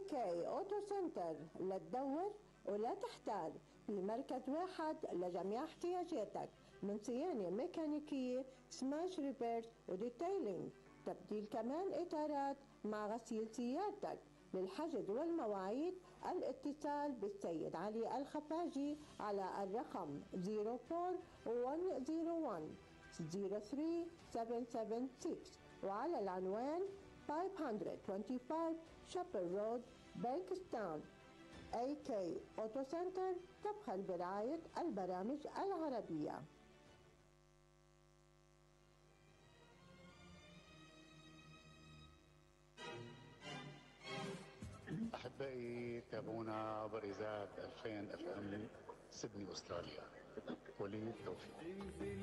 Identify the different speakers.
Speaker 1: كي أوتو سنتر، لا تدور ولا تحتار، في مركز واحد لجميع احتياجاتك من صيانة ميكانيكية، سماش ريبيرز وديتيلينج، تبديل كمان إطارات مع غسيل سيارتك. للحجز والمواعيد الاتصال بالسيد علي الخفاجي على الرقم 04101 03776 وعلى العنوان 525 شابر رود، بانكستاون. AK أوتو سنتر تبخل برعاية البرامج العربية.
Speaker 2: أحبائي تابعونا عبر إذاعة 2000 FM سيدني أستراليا. وليد توفيق.